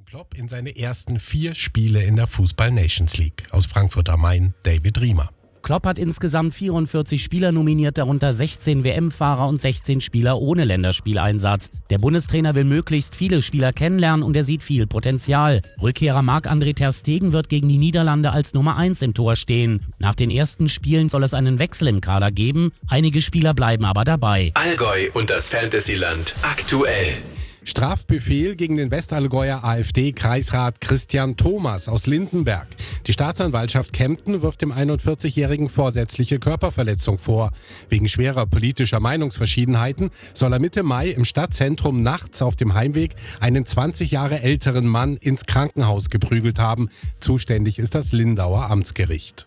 Klopp in seine ersten 4 Spiele in der Fußball-Nations League. Aus Frankfurt am Main, David Riemer. Klopp hat insgesamt 44 Spieler nominiert, darunter 16 WM-Fahrer und 16 Spieler ohne Länderspieleinsatz. Der Bundestrainer will möglichst viele Spieler kennenlernen und er sieht viel Potenzial. Rückkehrer Marc-André ter Stegen wird gegen die Niederlande als Nummer 1 im Tor stehen. Nach den ersten Spielen soll es einen Wechsel im Kader geben. Einige Spieler bleiben aber dabei. Allgäu und das Fantasyland aktuell. Strafbefehl gegen den Westallgäuer AfD-Kreisrat Christian Thomas aus Lindenberg. Die Staatsanwaltschaft Kempten wirft dem 41-Jährigen vorsätzliche Körperverletzung vor. Wegen schwerer politischer Meinungsverschiedenheiten soll er Mitte Mai im Stadtzentrum nachts auf dem Heimweg einen 20 Jahre älteren Mann ins Krankenhaus geprügelt haben. Zuständig ist das Lindauer Amtsgericht.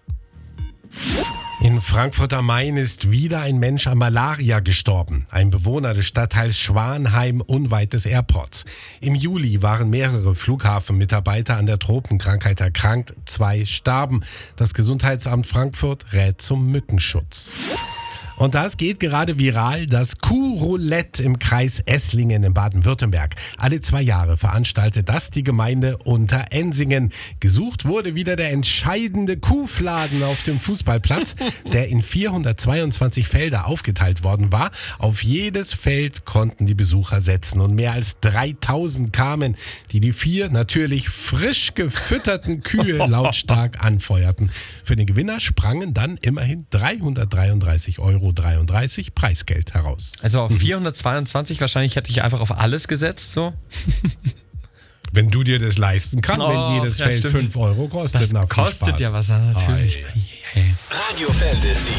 In Frankfurt am Main ist wieder ein Mensch an Malaria gestorben. Ein Bewohner des Stadtteils Schwanheim unweit des Airports. Im Juli waren mehrere Flughafenmitarbeiter an der Tropenkrankheit erkrankt. 2 starben. Das Gesundheitsamt Frankfurt rät zum Mückenschutz. Und das geht gerade viral, das Kuhroulette im Kreis Esslingen in Baden-Württemberg. Alle 2 Jahre veranstaltet das die Gemeinde Unterensingen. Gesucht wurde wieder der entscheidende Kuhfladen auf dem Fußballplatz, der in 422 Felder aufgeteilt worden war. Auf jedes Feld konnten die Besucher setzen und mehr als 3000 kamen, die die 4 natürlich frisch gefütterten Kühe lautstark anfeuerten. Für den Gewinner sprangen dann immerhin 333,33 € Preisgeld heraus. Also auf 422 wahrscheinlich hätte ich einfach auf alles gesetzt, so. Wenn du dir das leisten kannst, wenn jedes Feld stimmt. 5 € kostet. Das kostet ja was, natürlich. Radio Fantasy.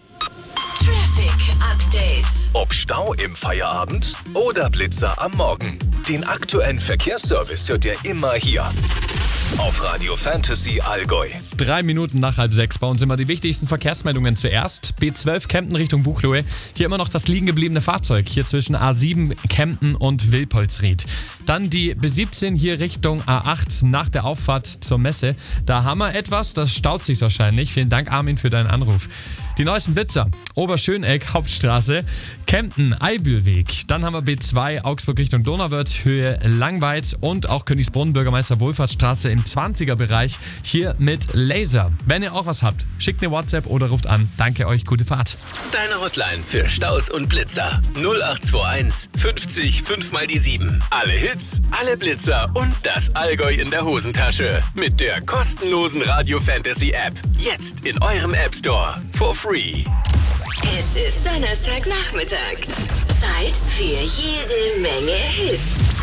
Traffic Update. Ob Stau im Feierabend oder Blitzer am Morgen. Den aktuellen Verkehrsservice hört ihr immer hier. Auf Radio Fantasy Allgäu. 3 Minuten nach 5:30 bei uns immer die wichtigsten Verkehrsmeldungen zuerst. B12 Kempten Richtung Buchloe. Hier immer noch das liegen gebliebene Fahrzeug. Hier zwischen A7 Kempten und Wilpolsried. Dann die B17 hier Richtung A8 nach der Auffahrt zur Messe. Da haben wir etwas, das staut sich wahrscheinlich. Vielen Dank, Armin, für deinen Anruf. Die neuesten Blitzer. Oberschöneck, Hauptstraße, Kempten, Eibülweg. Dann haben wir B2 Augsburg Richtung Donauwörth, Höhe Langweid und auch Königsbrunn, Bürgermeister Wohlfahrtsstraße im 20er-Bereich. Hier mit Laser. Wenn ihr auch was habt, schickt eine WhatsApp oder ruft an. Danke euch, gute Fahrt. Deine Hotline für Staus und Blitzer. 0821 50 5 mal die 7. Alle Hits, alle Blitzer und das Allgäu in der Hosentasche. Mit der kostenlosen Radio Fantasy App. Jetzt in eurem App Store. For free. Es ist Donnerstagnachmittag. Zeit für jede Menge Hits.